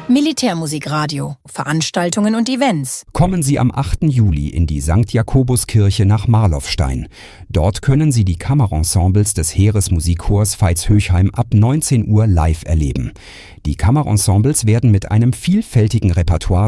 Militärmusikradio, Veranstaltungen und Events. Kommen Sie am 8. Juli in die St. Jakobuskirche nach Marloffstein. Dort können Sie die Kammerensembles des Heeresmusikchors Veitshöchheim ab 19 Uhr live erleben. Die Kammerensembles werden mit einem vielfältigen Repertoire